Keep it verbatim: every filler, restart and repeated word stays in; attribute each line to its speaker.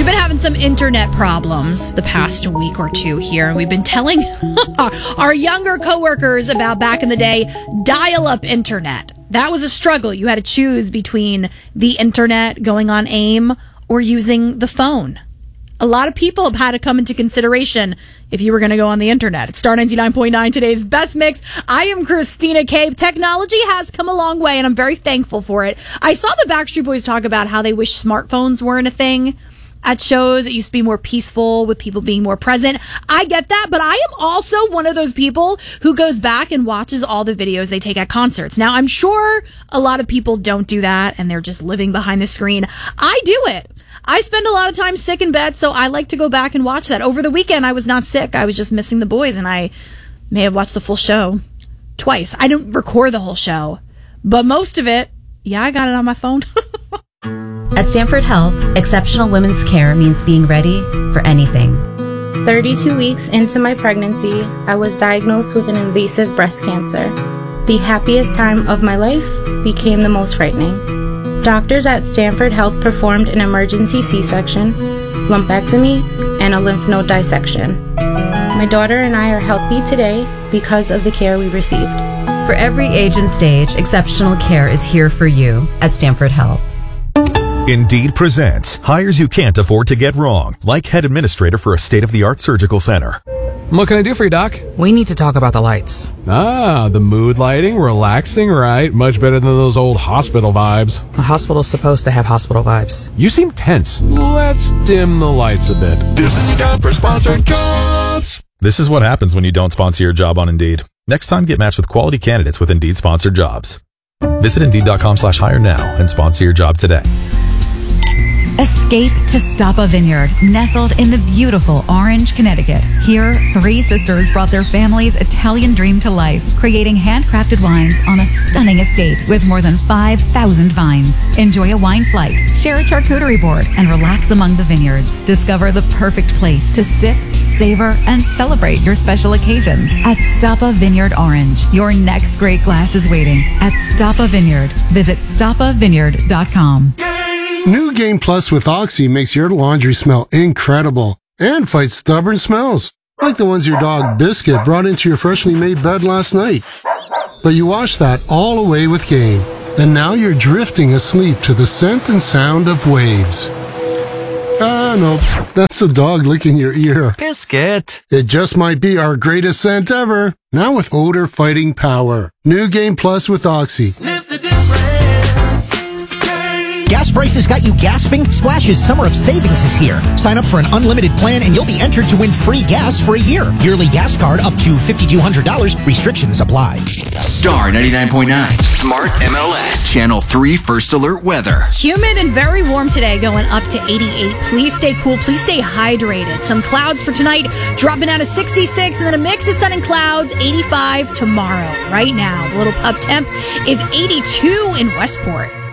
Speaker 1: been having some internet problems the past week or two here, and we've been telling our younger coworkers about back in the day, dial-up internet. That was a struggle. You had to choose between the internet, going on AIM, or using the phone. A lot of people have had to come into consideration if you were going to go on the internet. It's Star ninety-nine point nine, today's best mix. I am Christina Cave. Technology has come a long way, and I'm very thankful for it. I saw the Backstreet Boys talk about how they wish smartphones weren't a thing at shows. It used to be more peaceful with people being more present. I get that, but I am also one of those people who goes back and watches all the videos they take at concerts. Now, I'm sure a lot of people don't do that, and they're just living behind the screen. I do it. I spend a lot of time sick in bed, so I like to go back and watch that. Over the weekend, I was not sick. I was just missing the boys, and I may have watched the full show twice. I didn't record the whole show, but most of it, yeah, I got it on my phone.
Speaker 2: At Stanford Health, exceptional women's care means being ready for anything.
Speaker 3: thirty-two weeks into my pregnancy, I was diagnosed with an invasive breast cancer. The happiest time of my life became the most frightening. Doctors at Stanford Health performed an emergency C-section, lumpectomy, and a lymph node dissection. My daughter and I are healthy today because of the care we received.
Speaker 2: For every age and stage, exceptional care is here for you at Stanford Health.
Speaker 4: Indeed presents hires you can't afford to get wrong, like head administrator for a state-of-the-art surgical center.
Speaker 5: What can I do for you, Doc?
Speaker 6: We need to talk about the lights.
Speaker 5: Ah, the mood lighting, relaxing, right? Much better than those old hospital vibes.
Speaker 6: A hospital's supposed to have hospital vibes.
Speaker 5: You seem tense. Let's dim the lights a bit.
Speaker 7: This is the time for sponsored jobs.
Speaker 4: This is what happens when you don't sponsor your job on Indeed. Next time, get matched with quality candidates with Indeed sponsored jobs. Visit Indeed.com slash hire now and sponsor your job today.
Speaker 8: Escape to Stoppa Vineyard, nestled in the beautiful Orange, Connecticut. Here, three sisters brought their family's Italian dream to life, creating handcrafted wines on a stunning estate with more than five thousand vines. Enjoy a wine flight, share a charcuterie board, and relax among the vineyards. Discover the perfect place to sip, savor, and celebrate your special occasions. At Stoppa Vineyard Orange, your next great glass is waiting at Stoppa Vineyard. Visit stoppa vineyard dot com.
Speaker 9: New Game Plus with Oxy makes your laundry smell incredible and fights stubborn smells, like the ones your dog Biscuit brought into your freshly made bed last night. But you wash that all away with Game, and now you're drifting asleep to the scent and sound of waves. Ah, no, that's the dog licking your ear.
Speaker 10: Biscuit.
Speaker 9: It just might be our greatest scent ever, now with odor fighting power. New Game Plus with Oxy.
Speaker 7: Sniff the difference.
Speaker 11: Gas prices got you gasping? Splash's Summer of Savings is here. Sign up for an unlimited plan and you'll be entered to win free gas for a year. Yearly gas card up to five thousand two hundred dollars. Restrictions apply.
Speaker 7: Star ninety-nine point nine. Smart M L S. Channel three First Alert Weather.
Speaker 1: Humid and very warm today, going up to eighty-eight. Please stay cool. Please stay hydrated. Some clouds for tonight, dropping down to sixty-six, and then a mix of sun and clouds, eighty-five tomorrow. Right now, the little pup temp is eighty-two in Westport.